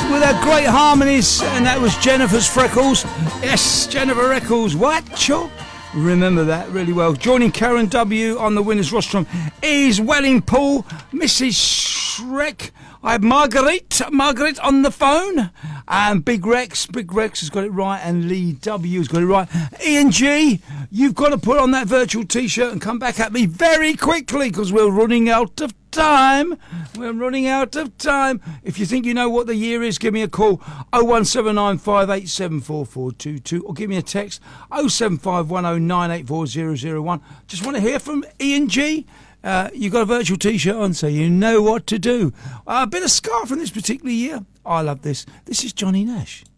with her great harmonies, and that was Jennifer's Freckles. Yes, Jennifer Eccles. What? Sure. Remember that really well. Joining Karen W on the winner's rostrum is Welling Paul, Mrs. Shrek. I have Margaret on the phone, and Big Rex has got it right, and Lee W has got it right. Ian G, you've got to put on that virtual t-shirt and come back at me very quickly, because we're running out of time. If you think you know what the year is, give me a call, 01795874422, or give me a text, 07510984001. Just want to hear from Ian G. You got a virtual t-shirt on, so you know what to do. A bit of ska from this particular year. I love this. This is Johnny Nash.